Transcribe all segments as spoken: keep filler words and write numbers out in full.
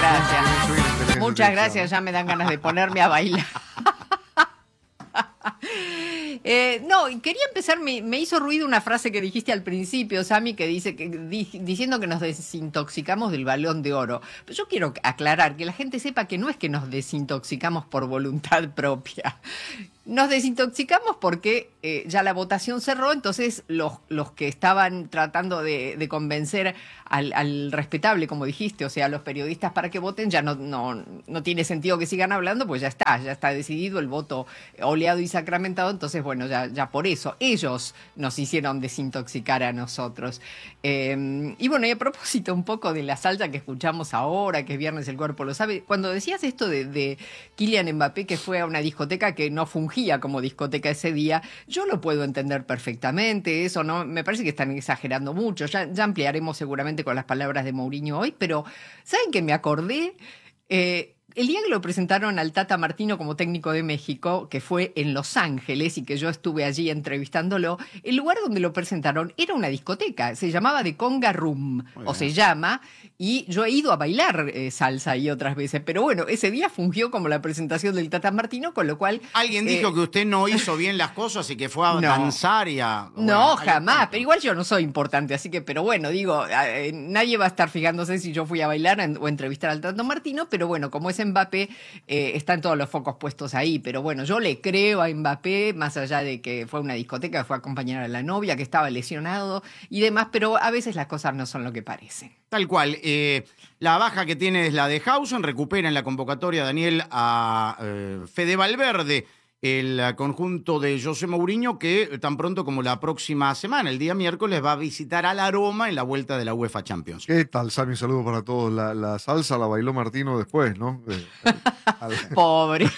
gracias. Muchas gracias, ya me dan ganas de ponerme a bailar. Eh, no, quería empezar, me, me hizo ruido una frase que dijiste al principio, Sammy, que dice que di, diciendo que nos desintoxicamos del Balón de Oro. Pero yo quiero aclarar, que la gente sepa que no es que nos desintoxicamos por voluntad propia. Nos desintoxicamos porque eh, ya la votación cerró, entonces los, los que estaban tratando de, de convencer al, al respetable, como dijiste, o sea, a los periodistas para que voten, ya no, no, no tiene sentido que sigan hablando, pues ya está, ya está decidido el voto oleado y sacramentado, entonces bueno, ya, ya por eso ellos nos hicieron desintoxicar a nosotros. Eh, y bueno, y a propósito un poco de la salsa que escuchamos ahora, que es viernes el cuerpo lo sabe, cuando decías esto de, de Kylian Mbappé, que fue a una discoteca que no fungía como discoteca ese día, yo lo puedo entender perfectamente, eso no, me parece que están exagerando mucho, ya, ya ampliaremos seguramente con las palabras de Mourinho hoy, pero ¿saben qué me acordé? Eh, el día que lo presentaron al Tata Martino como técnico de México, que fue en Los Ángeles y que yo estuve allí entrevistándolo, el lugar donde lo presentaron era una discoteca, se llamaba The Conga Room, o se llama, y yo he ido a bailar eh, salsa ahí otras veces, pero bueno, ese día fungió como la presentación del Tata Martino, con lo cual... Alguien eh, dijo que usted no hizo bien las cosas y que fue a no, danzar y a... Bueno, no, jamás, pero igual yo no soy importante, así que, pero bueno, digo, eh, nadie va a estar fijándose si yo fui a bailar en, o entrevistar al Tata Martino, pero bueno, como es Mbappé, eh, están todos los focos puestos ahí, pero bueno, yo le creo a Mbappé, más allá de que fue a una discoteca, fue a acompañar a la novia, que estaba lesionado y demás, pero a veces las cosas no son lo que parecen. Tal cual. Eh, la baja que tiene es la de Hausen, recupera en la convocatoria Daniel a eh, Fede Valverde, el conjunto de José Mourinho, que tan pronto como la próxima semana, el día miércoles, va a visitar a la Roma en la vuelta de la UEFA Champions. ¿Qué tal, Sammy? Un saludo para todos. La, la salsa la bailó Martino después, ¿no? Eh, al, Pobre.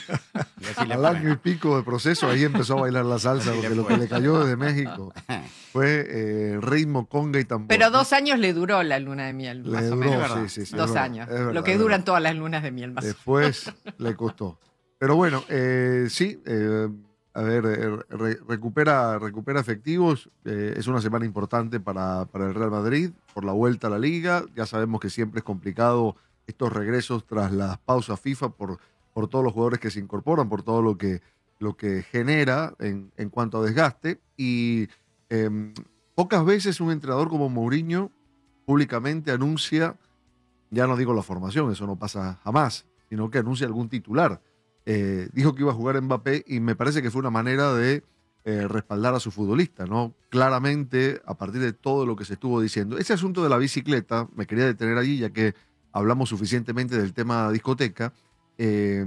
Al año y pico de proceso, ahí empezó a bailar la salsa, porque lo que le cayó desde México fue eh, ritmo, conga y tambor. Pero dos años le duró la luna de miel, le más duró, o menos. Sí, sí, sí, dos verdad, años, verdad, lo que duran todas las lunas de miel. Más Después le costó. Pero bueno, eh, sí, eh, a ver, eh, re, recupera, recupera efectivos. Eh, es una semana importante para, para el Real Madrid por la vuelta a la Liga. Ya sabemos que siempre es complicado estos regresos tras las pausas FIFA por, por todos los jugadores que se incorporan, por todo lo que, lo que genera en, en cuanto a desgaste. Y eh, pocas veces un entrenador como Mourinho públicamente anuncia, ya no digo la formación, eso no pasa jamás, sino que anuncia algún titular. Eh, dijo que iba a jugar Mbappé y me parece que fue una manera de eh, respaldar a su futbolista, ¿no? Claramente, a partir de todo lo que se estuvo diciendo. Ese asunto de la bicicleta, me quería detener allí, ya que hablamos suficientemente del tema discoteca. Eh,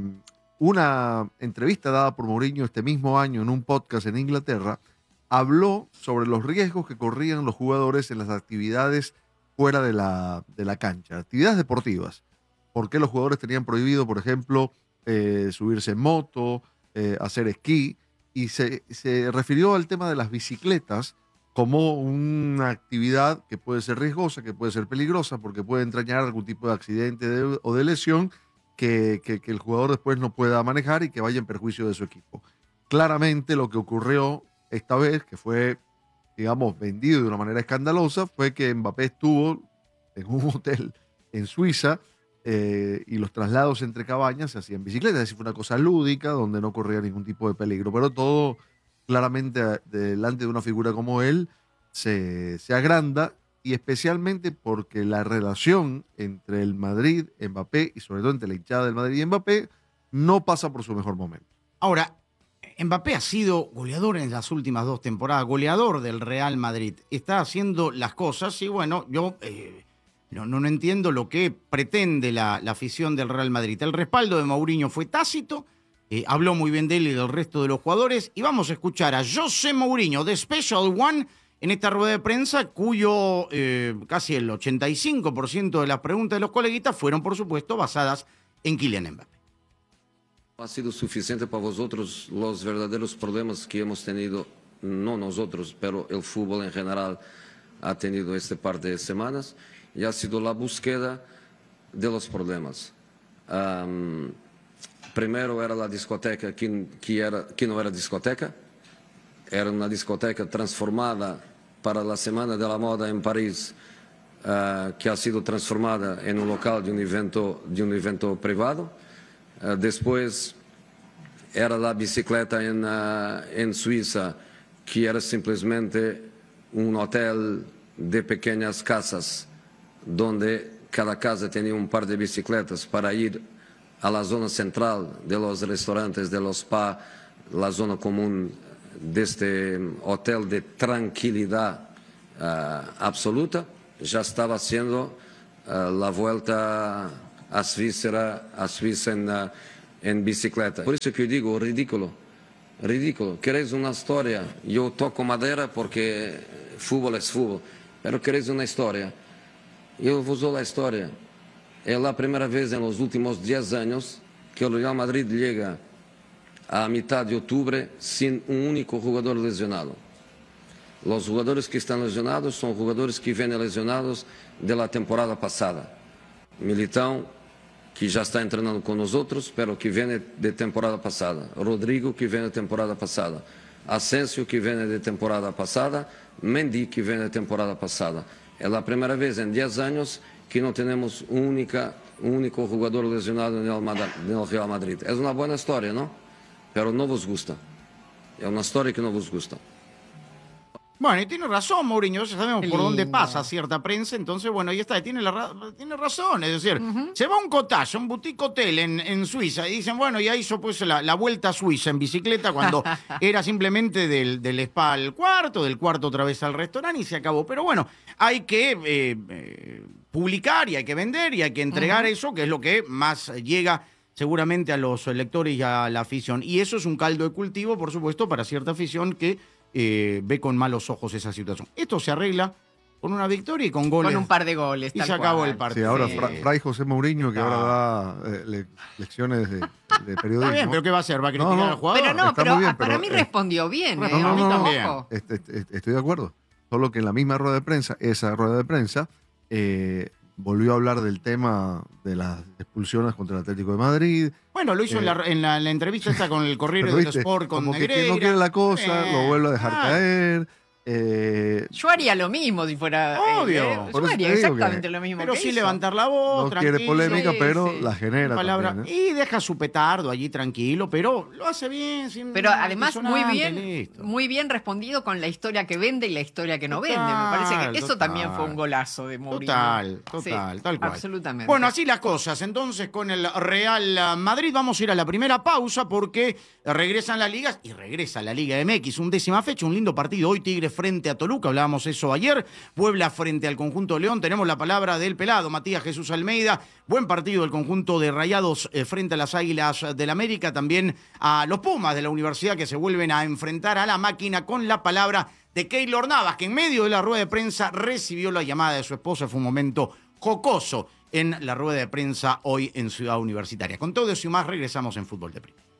una entrevista dada por Mourinho este mismo año en un podcast en Inglaterra, habló sobre los riesgos que corrían los jugadores en las actividades fuera de la, de la cancha, actividades deportivas. ¿Por qué los jugadores tenían prohibido, por ejemplo, Eh, subirse en moto, eh, hacer esquí, y se, se refirió al tema de las bicicletas como una actividad que puede ser riesgosa, que puede ser peligrosa, porque puede entrañar algún tipo de accidente de, o de lesión que, que, que el jugador después no pueda manejar y que vaya en perjuicio de su equipo. Claramente lo que ocurrió esta vez, que fue, digamos, vendido de una manera escandalosa, fue que Mbappé estuvo en un hotel en Suiza, Eh, y los traslados entre cabañas se hacían en bicicleta, es decir, fue una cosa lúdica donde no corría ningún tipo de peligro, pero todo claramente delante de una figura como él se, se agranda, y especialmente porque la relación entre el Madrid, Mbappé, y sobre todo entre la hinchada del Madrid y Mbappé, no pasa por su mejor momento. Ahora, Mbappé ha sido goleador en las últimas dos temporadas, goleador del Real Madrid, está haciendo las cosas y bueno, yo... Eh, No, no, no entiendo lo que pretende la, la afición del Real Madrid. El respaldo de Mourinho fue tácito, eh, habló muy bien de él y del resto de los jugadores, y vamos a escuchar a José Mourinho, The Special One, en esta rueda de prensa, cuyo eh, casi el ochenta y cinco por ciento de las preguntas de los coleguitas fueron, por supuesto, basadas en Kylian Mbappé. ¿Ha sido suficiente para vosotros los verdaderos problemas que hemos tenido, no nosotros, pero el fútbol en general ha tenido este par de semanas? Y ha sido la búsqueda de los problemas. Um, primero era la discoteca que, que, era, que no era discoteca, era una discoteca transformada para la Semana de la Moda en París uh, que ha sido transformada en un local de un evento, de un evento privado. Uh, después era la bicicleta en, uh, en Suiza, que era simplesmente un hotel de pequeñas casas, donde cada casa tenía un par de bicicletas para ir a la zona central de los restaurantes, de los spa, la zona común de este hotel de tranquilidad uh, absoluta. Ya estaba haciendo uh, la vuelta a Suiza, a Suiza en, uh, en bicicleta. Por eso que yo digo, ridículo, ridículo. ¿Queréis una historia? Yo toco madera porque fútbol es fútbol, pero queréis una historia. Yo vos doy la historia. Es la primera vez en los últimos diez años que el Real Madrid llega a mitad de octubre sin un único jugador lesionado. Los jugadores que están lesionados son jugadores que vienen lesionados de la temporada pasada. Militão, que já está entrenando com nós outros, pero que vem de temporada passada. Rodrigo, que vem de temporada passada. Asensio, que vem de temporada passada. Mendy, que vem de temporada passada. É a primeira vez em dez anos que não temos um única, um único jogador lesionado no Real Madrid. É uma boa história, não? Pero não vos gusta. É uma história que não vos gusta. Bueno, y tiene razón, Mourinho, ya sabemos Qué por dónde lindo. pasa cierta prensa, entonces, bueno, ahí está, tiene, la ra- tiene razón, es decir, uh-huh. se va a un cottage, un boutique hotel en, en Suiza, y dicen, bueno, ya hizo pues la, la vuelta a Suiza en bicicleta cuando era simplemente del, del spa al cuarto, del cuarto otra vez al restaurante y se acabó. Pero bueno, hay que eh, eh, publicar y hay que vender y hay que entregar uh-huh. eso, que es lo que más llega seguramente a los lectores y a la afición. Y eso es un caldo de cultivo, por supuesto, para cierta afición que Eh, ve con malos ojos esa situación. Esto se arregla con una victoria y con goles. Con un par de goles. Y tal se acabó cual. el partido. Sí, ahora Sí. Fra- Fray José Mourinho, que No. ahora da eh, le- lecciones de, de periodismo. Está bien, pero ¿qué va a hacer? ¿Va a criticar No, no. al jugador? Pero no, Está pero muy bien, ah, para pero, mí eh, respondió bien. bueno, eh, no, a mí no, no, tampoco. Est- est- est- Estoy de acuerdo. Solo que en la misma rueda de prensa, esa rueda de prensa, eh, volvió a hablar del tema de las expulsiones contra el Atlético de Madrid. Bueno, lo hizo Eh, en, la, en, la, en la entrevista esta con el Corriere Pero, dello ¿viste? Sport con Como que, que Negreira. no quiere la cosa, Eh, lo vuelve a dejar claro. caer. Eh, Yo haría lo mismo si fuera. Obvio. eh, Por yo eso haría te digo exactamente que- lo mismo. Pero que sí hizo. levantar la voz, no tranquilo. quiere polémica, sí, pero sí. la genera Palabra, también, ¿eh? y deja su petardo allí tranquilo, pero lo hace bien. Sin Pero además muy disonante, bien, listo. muy bien respondido con la historia que vende y la historia que no Total, vende. Me parece que eso total. también fue un golazo de Mourinho. Total, total, Sí, tal cual. Absolutamente. Bueno, así las cosas. Entonces, con el Real Madrid vamos a ir a la primera pausa porque regresan las ligas y regresa la Liga M X. Undécima fecha, un lindo partido. Hoy Tigres frente a Toluca, hablábamos eso ayer. Puebla frente al conjunto de León. Tenemos la palabra del pelado, Matías Jesús Almeida. Buen partido el conjunto de Rayados eh, frente a las Águilas del América. También a los Pumas de la Universidad que se vuelven a enfrentar a la máquina con la palabra de Keylor Navas, que en medio de la rueda de prensa recibió la llamada de su esposa. Fue un momento jocoso en la rueda de prensa hoy en Ciudad Universitaria. Con todo eso y más regresamos en Fútbol de Primera.